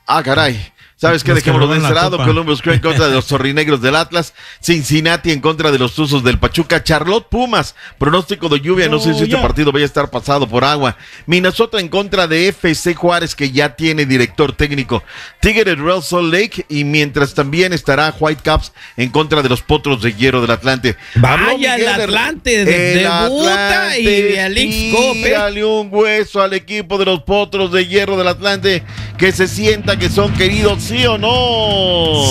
Ah, caray. ¿Sabes qué? Dejémoslo de ese lado. Columbus Crew en contra de los zorrinegros del Atlas. Cincinnati en contra de los Tuzos del Pachuca. Charlotte Pumas. Pronóstico de lluvia. No sé si este partido vaya a estar pasado por agua. Minnesota en contra de FC Juárez, que ya tiene director técnico. Tigres Real Salt Lake. Y mientras también estará Whitecaps en contra de los Potros de Hierro del Atlante. Vaya, el Atlante debuta y Alex Cope. Tírale un hueso al equipo de los Potros de Hierro del Atlante. Que se sienta que son queridos, ¿sí o no?